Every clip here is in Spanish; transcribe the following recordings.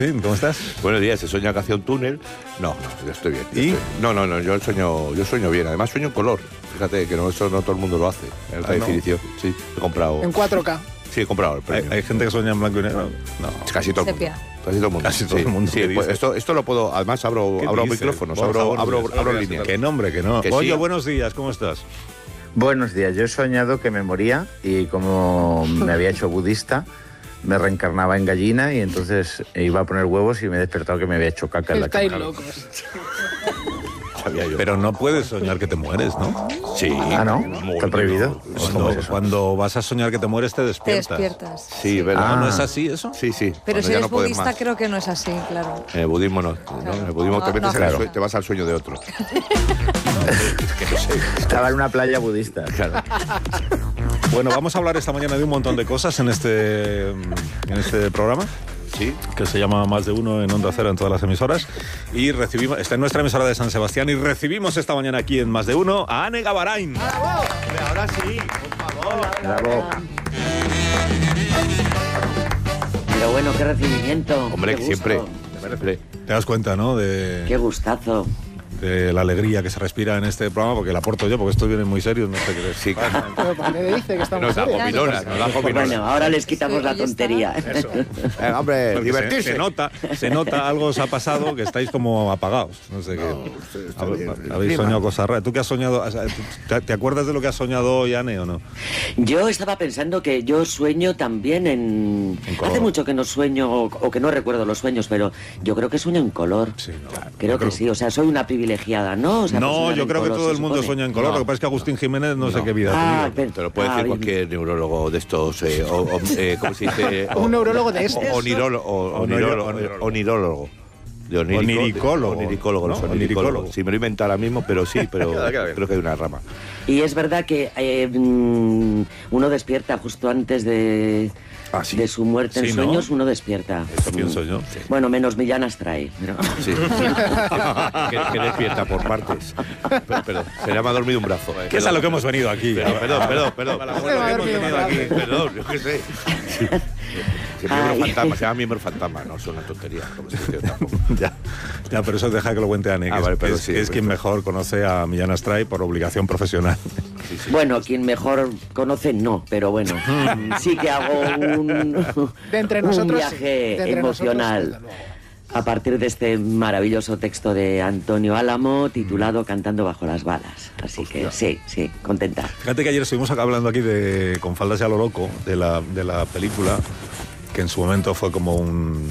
Sí, ¿cómo estás? Buenos días, ¿he soñado que hacía un túnel? No, yo estoy bien. ¿Y? No, yo sueño bien. Además sueño en color. Fíjate que eso no todo el mundo lo hace. En alta definición. Sí, he comprado. En 4K. Sí, he comprado el premio. ¿Hay gente que sueña en blanco y negro? No. Casi todo el mundo. Casi todo el mundo. Sí, pues esto lo puedo. Además abro micrófonos, abro líneas. ¿Qué nombre, que no? Que Oye, sí. Buenos días, ¿cómo estás? Buenos días, yo he soñado que me moría y como me había hecho budista, me reencarnaba en gallina y entonces iba a poner huevos y me he despertado que me había hecho caca en la Estáis cama. locos. Sabía yo. Pero no puedes soñar que te mueres, ¿no? Sí. Ah, ¿no? ¿Está prohibido? ¿Cómo es eso? Cuando vas a soñar que te mueres, te Te despiertas. despiertas. Sí, ¿verdad? ¿No es así eso? Sí. Pero Cuando si ya eres no puedes budista, más. creo que no es así, claro. En el budismo no. En el budismo te metes te vas al sueño de otro. Es que no sé. Estaba en una playa budista. Claro. Bueno, vamos a hablar esta mañana de un montón de cosas en este programa. Sí. Que se llama Más de Uno en Onda Cero en todas las emisoras. Y está en nuestra emisora de San Sebastián y recibimos esta mañana aquí en Más de Uno a Ane Gavarain. Ahora sí, por favor. Bravo. Pero bueno, qué recibimiento. Hombre, qué que siempre. gusto. Te das cuenta, ¿no? Qué gustazo. De la alegría que se respira en este programa, porque la aporto yo, porque estos vienen muy serios, no sé qué. Sí, Pero ¿por qué dice que estamos nos da serios? gominolas, nos da gominolas. Bueno, ahora les quitamos Sí, la ahí está. tontería. Hombre, Porque divertirse. se nota, algo os ha pasado, que estáis como apagados. No sé qué. Habéis soñado cosas raras. ¿Tú qué has soñado? ¿Te acuerdas de lo que has soñado hoy, Ane, o no? Yo estaba pensando que yo sueño también en color. hace mucho que no sueño o que no recuerdo los sueños, pero yo creo que sueño en color. Sí, no. Creo que sí, o sea, soy una privilegiada, ¿no? O sea, por No, soñar yo en creo que color, todo se el mundo supone. sueña en color. No. Lo que pasa es que Agustín Jiménez no sé qué vida ha tenido. Te lo puede decir bien. cualquier neurólogo de estos, ¿cómo se dice? Un neurólogo de estos. Onirólogo. De Oniricólogo, Oniricólogo, ¿no? los oniricólogos. Oniricólogo. Sí, me lo he inventado ahora mismo, pero sí, pero creo que hay una rama. Y es verdad que uno despierta justo antes de su muerte en Sí, ¿no? sueños, uno despierta. Eso pienso yo. Bueno, menos Millán Astray. Pero... Sí. que despierta por partes. Pero se le ha dormido un brazo. Que es a lo que hemos venido aquí. Perdón. Perdón, yo qué sé. Se llama miembro fantasma, no es una tontería. Como se dice tampoco. Ya, pero eso deja que lo cuente Ane, que vale, pero es, sí, es quien mejor conoce a Millán Astray por obligación profesional. Bueno, quien mejor conoce, no, pero bueno, sí que hago De entre nosotros, un sí. viaje De entre emocional nosotros, desde luego. a partir de este maravilloso texto de Antonio Álamo titulado Cantando bajo las balas. Así que sí, contenta. Fíjate que ayer estuvimos acá hablando aquí con Faldas y a lo loco de la película, que en su momento fue como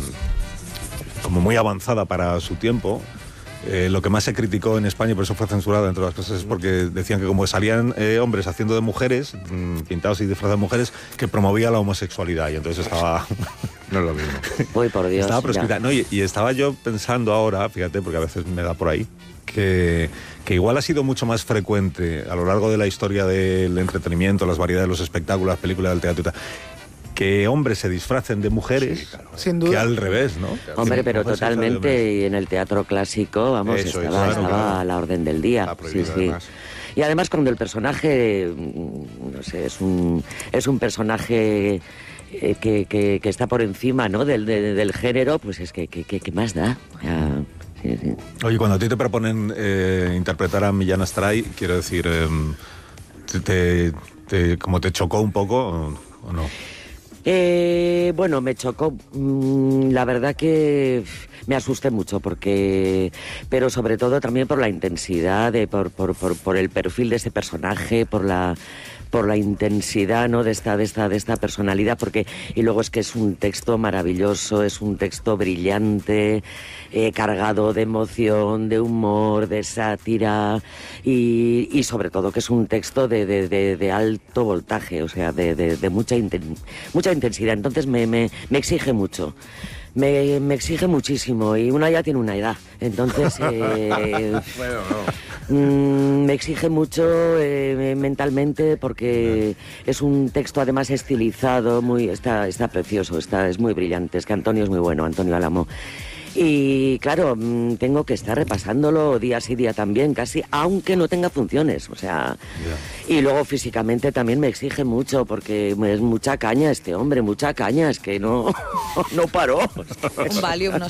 muy avanzada para su tiempo. Lo que más se criticó en España, y por eso fue censurada, entre otras cosas, es porque decían que como salían hombres haciendo de mujeres, pintados y disfrazados de mujeres, que promovía la homosexualidad, y entonces estaba... No es lo mismo. Voy por Dios. Estaba ya. proscrita. No, y estaba yo pensando ahora, fíjate, porque a veces me da por ahí, que igual ha sido mucho más frecuente a lo largo de la historia del entretenimiento, las variedades de los espectáculos, las películas, del teatro y tal, que hombres se disfracen de mujeres, Sin duda. que al revés, ¿no? Hombre, Que pero mujeres se disfracen de hombres. totalmente, y en el teatro clásico, vamos, Eso es, estaba claro. a la orden del día. Está prohibido, además. Y además cuando el personaje, no sé, es un personaje que está por encima, ¿no?, del género, pues es que más da. Sí. Oye, cuando a ti te proponen interpretar a Millán Astray, quiero decir, ¿como te chocó un poco o no? Bueno, me chocó. La verdad que me asusté mucho pero sobre todo también por la intensidad, por el perfil de este personaje, por la intensidad, ¿no?, de esta personalidad, y luego es que es un texto maravilloso, es un texto brillante, cargado de emoción, de humor, de sátira, y sobre todo que es un texto de alto voltaje, o sea, de mucha intensidad. Entonces me exige mucho. Me exige muchísimo, y una ya tiene una edad, entonces me exige mucho mentalmente, porque es un texto además estilizado, está precioso, es muy brillante. Es que Antonio es muy bueno, Antonio Álamo. Y claro, tengo que estar repasándolo día sí día también, casi, aunque no tenga funciones, o sea... Y luego físicamente también me exige mucho, porque es mucha caña este hombre, mucha caña, es que no paró. Un Valium no